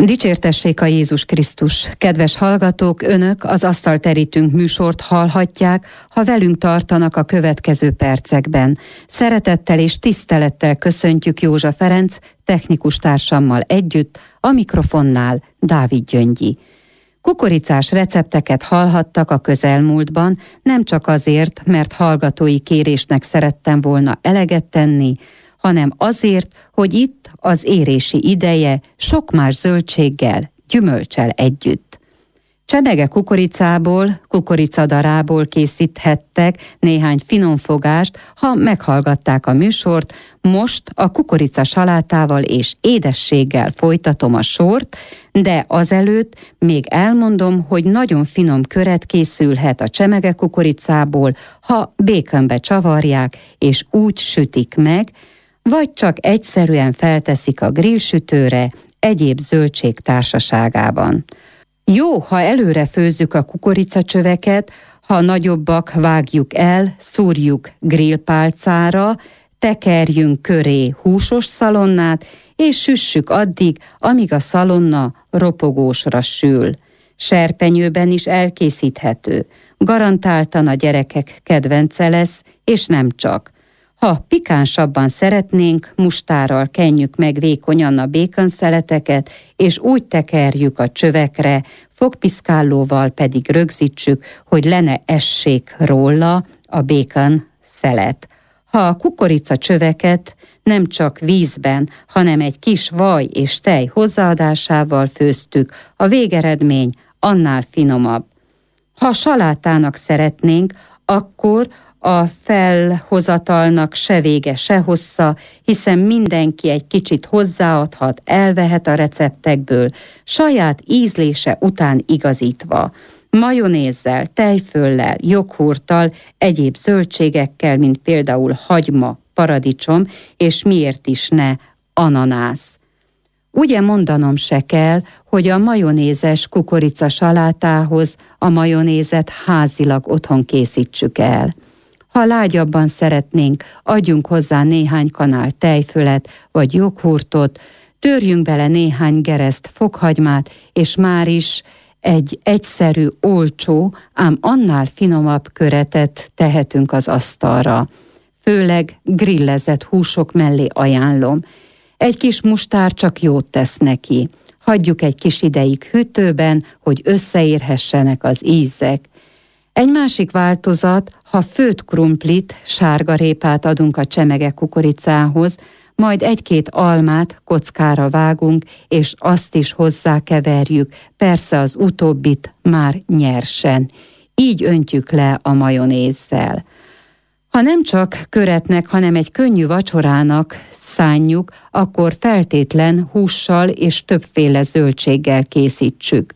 Dicsértessék a Jézus Krisztus! Kedves hallgatók, önök az Asztalterítünk műsort hallhatják, ha velünk tartanak a következő percekben. Szeretettel és tisztelettel köszöntjük Józsa Ferenc technikus társammal együtt, a mikrofonnál Dávid Gyöngyi. Kukoricás recepteket hallhattak a közelmúltban, nem csak azért, mert hallgatói kérésnek szerettem volna eleget tenni, hanem azért, hogy itt az érési ideje sok más zöldséggel, gyümölccsel együtt. Csemege kukoricából, kukoricadarából készíthettek néhány finomfogást, ha meghallgatták a műsort. Most a kukorica salátával és édességgel folytatom a sort, de azelőtt még elmondom, hogy nagyon finom köret készülhet a csemege kukoricából, ha békönbe csavarják és úgy sütik meg, vagy csak egyszerűen felteszik a grillsütőre egyéb zöldség társaságában. Jó, ha előre főzzük a kukoricacsöveket, ha nagyobbak vágjuk el, szúrjuk grillpálcára, tekerjünk köré húsos szalonnát, és süssük addig, amíg a szalonna ropogósra sül. Serpenyőben is elkészíthető. Garantáltan a gyerekek kedvence lesz, és nem csak. Ha pikánsabban szeretnénk, mustárral kenjük meg vékonyan a békonszeleteket, és úgy tekerjük a csövekre, fogpiszkálóval pedig rögzítsük, hogy le ne essék róla a békonszelet. Ha a kukoricacsöveket nem csak vízben, hanem egy kis vaj és tej hozzáadásával főztük, a végeredmény annál finomabb. Ha salátának szeretnénk, akkor a felhozatalnak se vége, se hossza, hiszen mindenki egy kicsit hozzáadhat, elvehet a receptekből, saját ízlése után igazítva. Majonézzel, tejföllel, joghurttal, egyéb zöldségekkel, mint például hagyma, paradicsom, és miért is ne ananász. Ugye mondanom se kell, hogy a majonézes kukorica salátához a majonézet házilag otthon készítsük el. Ha lágyabban szeretnénk, adjunk hozzá néhány kanál tejfölet vagy joghurtot, törjünk bele néhány gereszt fokhagymát, és már is egy egyszerű, olcsó, ám annál finomabb köretet tehetünk az asztalra. Főleg grillezett húsok mellé ajánlom. Egy kis mustár csak jót tesz neki. Hagyjuk egy kis ideig hűtőben, hogy összeérhessenek az ízek. Egy másik változat, ha főtt krumplit, sárgarépát adunk a csemege kukoricához, majd egy-két almát kockára vágunk, és azt is hozzákeverjük, persze az utóbbit már nyersen. Így öntjük le a majonézzel. Ha nem csak köretnek, hanem egy könnyű vacsorának szánjuk, akkor feltétlen hússal és többféle zöldséggel készítsük.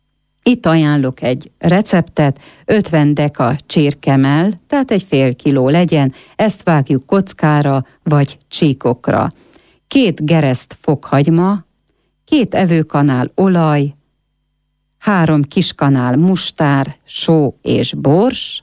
Itt ajánlok egy receptet, 50 deka csirkemell, tehát egy fél kiló legyen, ezt vágjuk kockára vagy csíkokra. 2 gereszt fokhagyma, 2 evőkanál olaj, 3 kiskanál mustár, só és bors,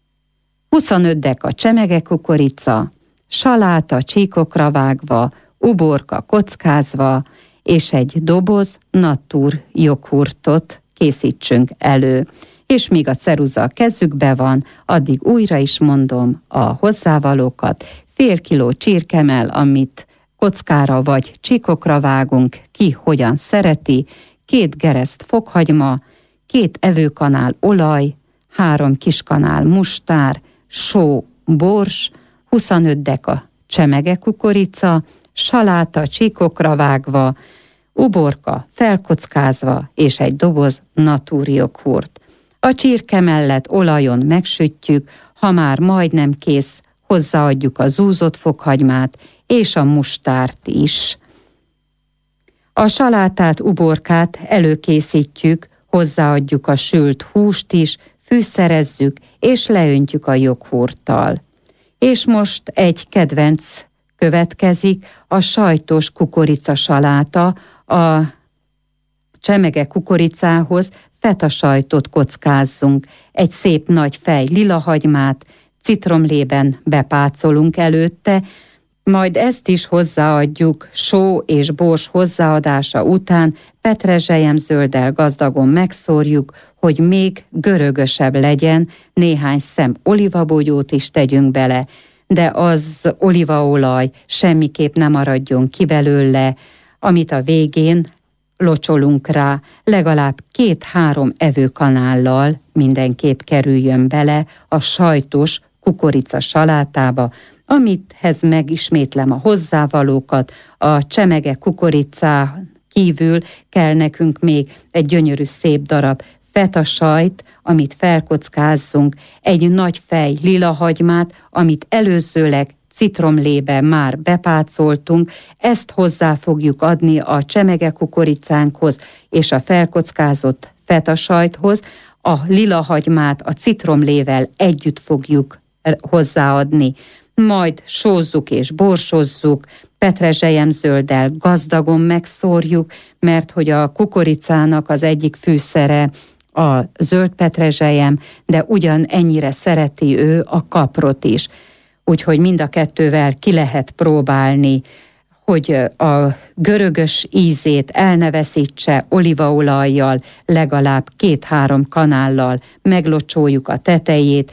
25 deka csemege kukorica, saláta csíkokra vágva, uborka kockázva, és egy doboz natur joghurtot készítsünk elő. És míg a ceruza a kezükbe van, addig újra is mondom a hozzávalókat. Fél kiló csirkemell, amit kockára vagy csíkokra vágunk, ki hogyan szereti, 2 gereszt fokhagyma, 2 evőkanál olaj, 3 kiskanál mustár, só, bors, 25 deka csemege kukorica, saláta csíkokra vágva, uborka felkockázva és egy doboz natúrjoghurt. A csirke mellett olajon megsütjük, ha már majdnem kész, hozzáadjuk a zúzott fokhagymát és a mustárt is. A salátát, uborkát előkészítjük, hozzáadjuk a sült húst is, fűszerezzük és leöntjük a joghurttal. És most egy kedvenc következik, a sajtos kukorica saláta. A csemege kukoricához feta sajtot kockázzunk, egy szép nagy fej lilahagymát, citromlében bepácolunk előtte, Majd ezt is hozzáadjuk só és bors hozzáadása után, petrezselyemzölddel gazdagon megszórjuk, hogy még görögösebb legyen, néhány szem olivabogyót is tegyünk bele, de az olívaolaj semmiképp nem maradjon ki belőle, amit a végén locsolunk rá, legalább 2-3 evőkanállal mindenképp kerüljön bele a sajtos kukorica salátába, amithez megismétlem a hozzávalókat. A csemege kukoricá kívül kell nekünk még egy gyönyörű szép darab feta sajt, amit felkockázzunk, egy nagy fej lilahagymát, amit előzőleg citromlébe már bepácoltunk, ezt hozzá fogjuk adni a csemege kukoricánkhoz és a felkockázott feta sajthoz, a lilahagymát a citromlével együtt fogjuk hozzáadni, majd sózzuk és borsozzuk, petrezselyemzölddel gazdagon megszórjuk, mert hogy a kukoricának az egyik fűszere a zöld petrezselyem, de ugyan ennyire szereti ő a kaprot is. Úgyhogy mind a kettővel ki lehet próbálni, hogy a görögös ízét el ne veszítse, olívaolajjal, legalább 2-3 kanállal meglocsoljuk a tetejét,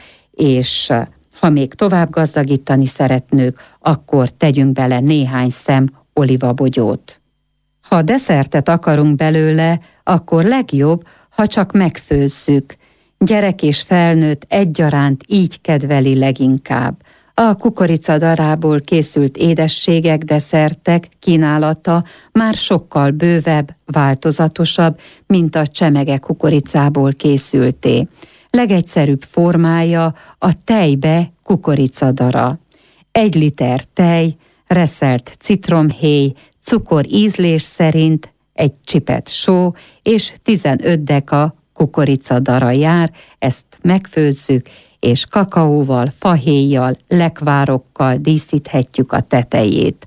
és ha még tovább gazdagítani szeretnünk, akkor tegyünk bele néhány szem olivabogyót. Ha desszertet akarunk belőle, akkor legjobb, ha csak megfőzzük. Gyerek és felnőtt egyaránt így kedveli leginkább. A kukoricadarából készült édességek, desszertek kínálata már sokkal bővebb, változatosabb, mint a csemege kukoricából készülté. Legegyszerűbb formája a tejbe kukoricadara. 1 liter tej, reszelt citromhéj, cukor ízlés szerint, egy csipet só és 15 deka kukoricadara jár, ezt megfőzzük, és kakaóval, fahéjjal, lekvárokkal díszíthetjük a tetejét.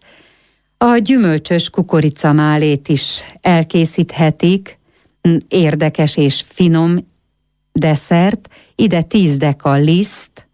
A gyümölcsös kukoricamálét is elkészíthetik, érdekes és finom desszert, ide 10 deka liszt,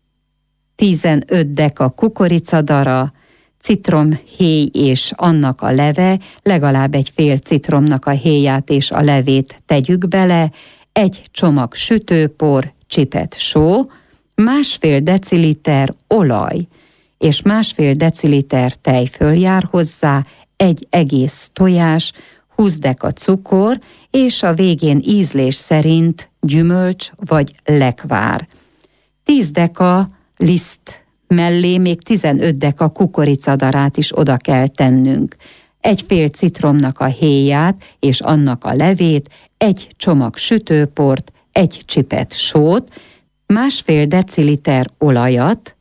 15 deka kukoricadara, citromhéj és annak a leve, legalább egy fél citromnak a héját és a levét tegyük bele, 1 csomag sütőpor, csipet só, 1,5 deciliter olaj és 1,5 deciliter tejföl jár hozzá, 1 egész tojás, 20 deka cukor, és a végén ízlés szerint gyümölcs vagy lekvár. 10 deka liszt mellé még 15 deka kukoricadarát is oda kell tennünk. 1 fél citromnak a héját és annak a levét, 1 csomag sütőport, 1 csipet sót, 1,5 deciliter olajat,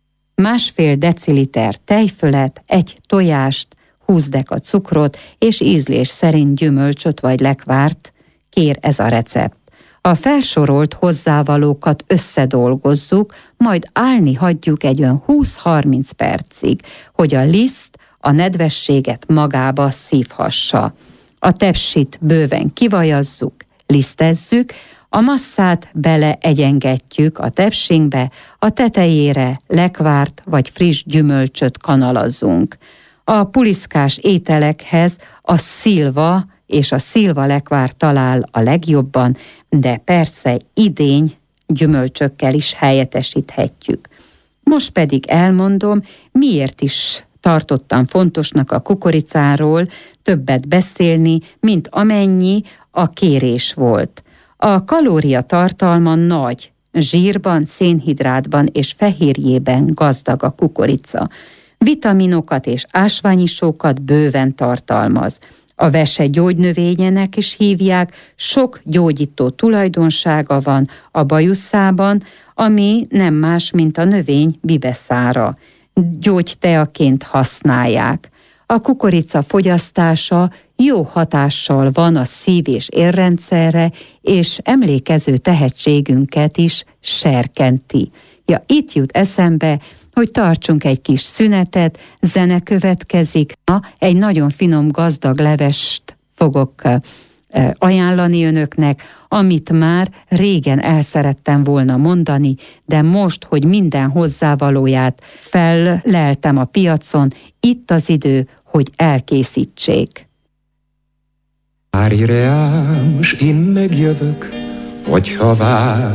1,5 deciliter tejfölet, 1 tojást, 20 deka cukrot és ízlés szerint gyümölcsöt vagy lekvárt kér ez a recept. A felsorolt hozzávalókat összedolgozzuk, majd állni hagyjuk egy olyan 20-30 percig, hogy a liszt a nedvességet magába szívhassa. A tepsit bőven kivajazzuk, lisztezzük, a masszát beleegyengetjük a tepsinkbe, a tetejére lekvárt vagy friss gyümölcsöt kanalazzunk. A puliszkás ételekhez a szilva és a szilva lekvár talál a legjobban, de persze idény gyümölcsökkel is helyettesíthetjük. Most pedig elmondom, miért is tartottam fontosnak a kukoricáról többet beszélni, mint amennyi a kérés volt. A kalóriatartalma nagy, zsírban, szénhidrátban és fehérjében gazdag a kukorica. Vitaminokat és ásványisokat bőven tartalmaz. A vese gyógynövényének is hívják, sok gyógyító tulajdonsága van a bajuszában, ami nem más, mint a növény bibeszára. Gyógyteaként használják. A kukorica fogyasztása jó hatással van a szív- és érrendszerre, és emlékező tehetségünket is serkenti. Ja, itt jut eszembe, hogy tartsunk egy kis szünetet, zene következik. Egy nagyon finom, gazdag levest fogok ajánlani önöknek, amit már régen el szerettem volna mondani, de most, hogy minden hozzávalóját felleltem a piacon, itt az idő, hogy elkészítsék. Várj rám, s én megjövök, hogyha vár.